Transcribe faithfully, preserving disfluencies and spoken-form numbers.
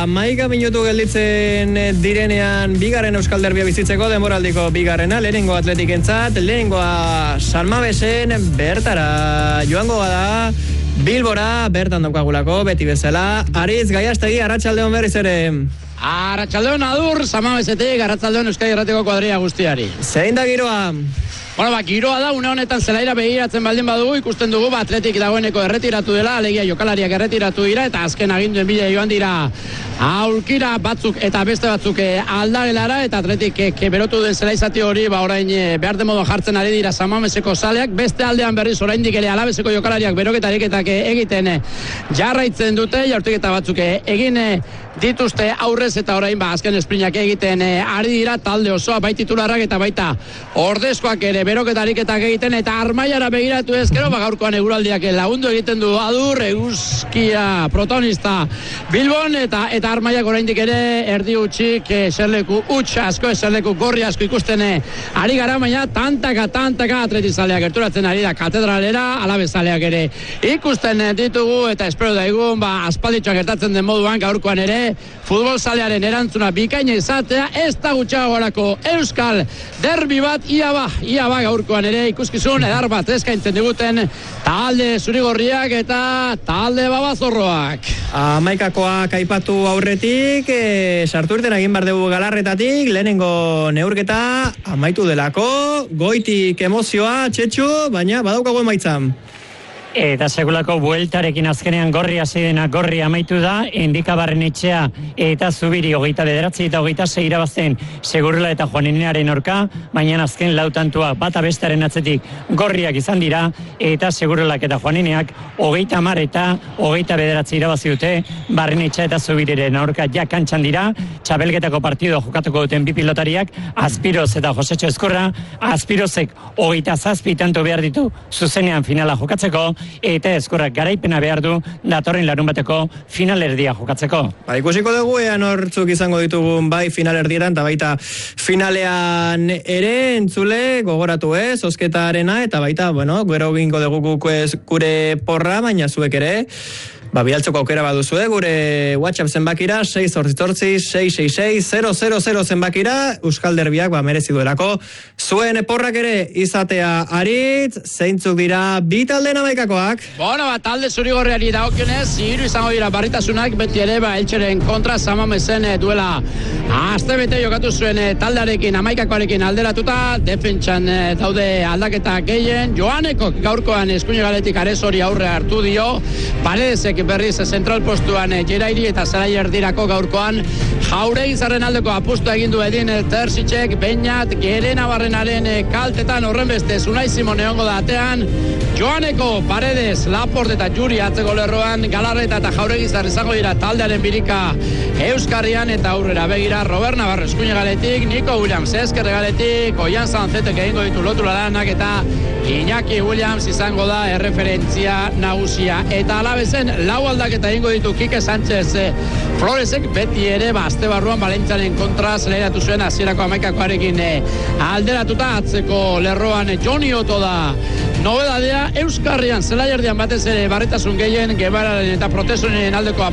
maika minutu gelditzen direnean bigarren Euskal Derbia bizitzeko denboraldiko bigarrena, lehenengo Atletikentzat, lehenengoa San Mamesen bertara joango da Bilbora, bertan daukagulako, beti bezala. Aritz Gaiastegi, arratsaldeon berriz ere. Arratsaldeon adur, San Mamesetik, arratsaldeon Euskadi Irratiko kuadrilla guztiari. Zein da giroa? Bueno, ba, giroa da, une honetan zelaira begiratzen baldin badugu, ikusten dugu, ba, Atletik dagoeneko erretiratu dela, alegia jokalariak erretiratu dira, eta azken aginduen bila joan dira aulkira batzuk eta beste batzuk aldagelara, eta Atletik e, berotu den zelaizati hori, ba, orain e, behar de modo jartzen ari dira San Mameseko zaleak, beste aldean berriz oraindik ere Alabeseko jokalariak beroketa ariketak egiten e, jarraitzen dute, jaurtiketa batzuk e, egin e, dituzte aurrez eta orain ba azken esprinak egiten e, ari dira talde osoa, bai titularrak eta baita ordezkoak ere beroketariketak egiten, eta Armaiara begiratu ezkero, ba gaurkoan eguraldiak lagundu egiten du adur, eguzkia protagonista Bilbon, eta eta Armaiak oraindik ere erdi utxik eserleku utx asko, eserleku gorri asko ikusten ari gara, baina tantaka tantaka atletizaleak gerturatzen ari da katedralera, Alabezaleak ere ikusten ditugu, eta espero daigun ba aspalditxoa gertatzen den moduan gaurkoan ere futbol zalearen erantzuna bikaina izatea, ez da gutxagorako Euskal Derbi bat, ia ba, ia ba gaurkoan ere ikuskizun edar bat eskaintzen diguten talde zurigorriak eta talde babazorroak. Amaikakoak aipatu aurretik, e, sartu irten egin bar dugu galarretatik, lehenengo neurketa amaitu delako, goitik emozioa, txetxu, baina badaukago emaitzan. Eta segulako bueltarekin azkenean gorri hasi dena gorri amaitu da, Endika Barrenetxea eta Zubiri hogeita bederatzi eta hogeita sei irabazten Segurrela eta Juaninearen orka, baina azken lautantua bata bestaren atzetik gorriak izan dira, eta Segurrelak eta Juanineak hogeita hamar eta hogeita bederatzi irabazi dute, Barrenetxea eta Zubiriren orka ja kantxan dira, txabelgetako partido jokatuko duten bi pilotariak, Azpiroz eta Josetxo Ezkurra, Azpirozek hogeita zazpi tanto behar ditu zuzenean finala jokatzeko, eta Ezkurrak garaipena behar du datorren larun bateko finalerdia jokatzeko. Ba, ikusiko dugu ean hortzuk izango ditugun bai finalerdietan eta baita finalean ere entzule gogoratu ez, osketaarena, eta baita, bueno, gero gingo dugu gure porra, baina zuek ere ba, bialtzoko aukera baduzue, gure WhatsApp zenbakira, sei zortzi zortzi, sei sei sei, zero zero zero zenbakira, Euskal Derbiak ba, merezi duelako. Zuen eporrak ere izatea Aritz, zeintzuk dira bi talde amaikakoak? Bueno, ba, talde zurigorriari dagokionez, hiru izango dira barritasunak, beti ere, ba, Eltxeren kontra San Mamesen duela aste bete jokatu zuen taldearekin, amaikakoarekin alderatuta, defentsan daude aldaketa gehien, Joanekok gaurkoan eskuine galetik Arezori aurre hartu dio, Paredesek berriz zentral postuan Jerairi eta Zarai erdirako gaurkoan Jauregin zarren aldeko apustu egin du Edin Terzitzek, Beñat Gerena Barrenaren kaltetan, horren beste Unai Simon egongo da atean, Joaneko, Paredes, Laport eta Juri atzeko lerroan, Galarreta eta Jauregin zarren izango dira taldearen birika Euskarrian, eta aurrera begira Robert Navarro eskuine galetik, Nico Williams ezkerre galetik, Oian Zanzetek egingo ditu lotura lanak, eta Iñaki Williams izango da erreferentzia nagusia, eta Alabezen lau aldaketa egingo ditu Kike Sánchez e, Floresek, beti ere ba, azte barruan Valentzianen kontra zelairatu zuen hasierako amaikakoarekin e, alderatuta, atzeko lerroan e, Joni Oto da nobedadea, Euskarrian zelai erdian batez ere barritasun gehien Gebararen eta Protesonen aldeko